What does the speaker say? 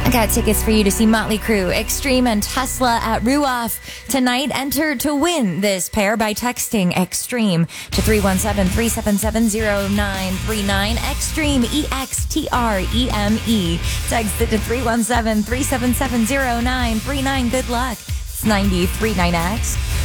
I got tickets for you to see Motley Crue, Extreme, and Tesla at Ruoff tonight. Enter to win this pair by texting Extreme to 317-377-0939. Extreme, EXTREME. Text it to 317-377-0939. Good luck. It's 93.9X.